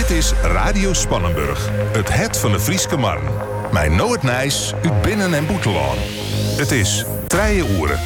Dit is Radio Spannenburg, het van de Frieske Marn. Mijn Noord Nijs, uit Binnen- en Boetelaan. Het is 3 uur.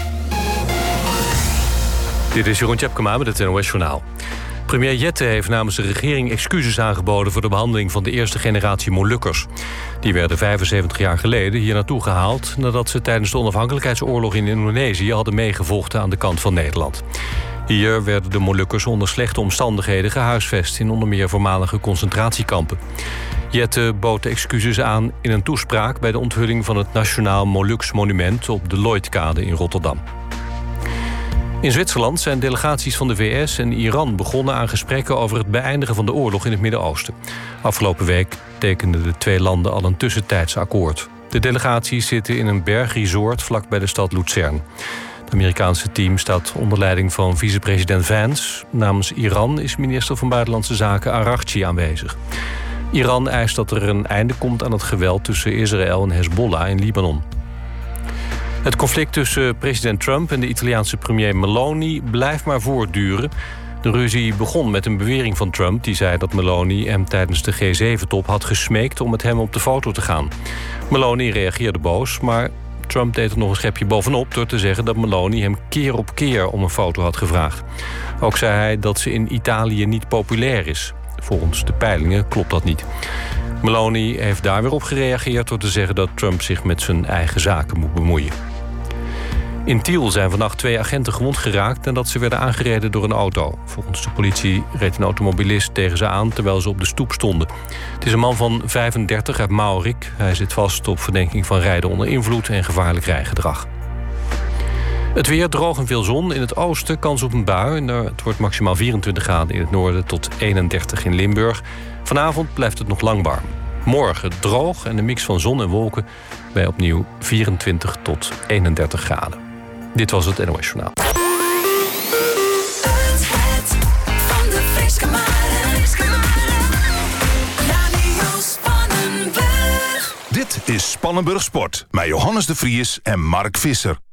Dit is Jeroen Tjepkema met het NOS-journaal. Premier Jette heeft namens de regering excuses aangeboden voor de behandeling van de eerste generatie Molukkers. Die werden 75 jaar geleden hier naartoe gehaald nadat ze tijdens de onafhankelijkheidsoorlog in Indonesië hadden meegevochten aan de kant van Nederland. Hier werden de Molukkers onder slechte omstandigheden gehuisvest in onder meer voormalige concentratiekampen. Jette bood de excuses aan in een toespraak bij de onthulling van het Nationaal Moluks Monument op de Lloydkade in Rotterdam. In Zwitserland zijn delegaties van de VS en Iran begonnen aan gesprekken over het beëindigen van de oorlog in het Midden-Oosten. Afgelopen week tekenden de 2 landen al een tussentijds akkoord. De delegaties zitten in een bergresort vlakbij de stad Luzern. Het Amerikaanse team staat onder leiding van vicepresident Vance. Namens Iran is minister van Buitenlandse Zaken Araghchi aanwezig. Iran eist dat er een einde komt aan het geweld tussen Israël en Hezbollah in Libanon. Het conflict tussen president Trump en de Italiaanse premier Meloni blijft maar voortduren. De ruzie begon met een bewering van Trump die zei dat Meloni hem tijdens de G7-top had gesmeekt om met hem op de foto te gaan. Meloni reageerde boos, maar Trump deed er nog een schepje bovenop door te zeggen dat Meloni hem keer op keer om een foto had gevraagd. Ook zei hij dat ze in Italië niet populair is. Volgens de peilingen klopt dat niet. Meloni heeft daar weer op gereageerd door te zeggen dat Trump zich met zijn eigen zaken moet bemoeien. In Tiel zijn vannacht 2 agenten gewond geraakt nadat ze werden aangereden door een auto. Volgens de politie reed een automobilist tegen ze aan terwijl ze op de stoep stonden. Het is een man van 35 uit Maurik. Hij zit vast op verdenking van rijden onder invloed en gevaarlijk rijgedrag. Het weer droog en veel zon. In het oosten kans op een bui. Het wordt maximaal 24 graden in het noorden tot 31 in Limburg. Vanavond blijft het nog lang warm. Morgen droog en een mix van zon en wolken bij opnieuw 24 tot 31 graden. Dit was het NOS Journaal. Het van de Frieske Marn. Radio Spannenburg. Dit is Spannenburg Sport met Johannes de Vries en Mark Visser.